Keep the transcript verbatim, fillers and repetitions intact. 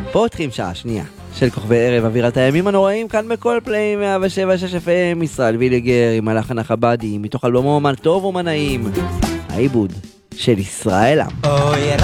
פותחים שעה שנייה של כוכבי ערב אווירת הימים הנוראים כאן בכל פליי מאה ושבע נקודה שש אף אם. ישראל וילגר עם הלחן החבדי מתוך אלבומו מה טוב ומה נעים, העיבוד של ישראל עם.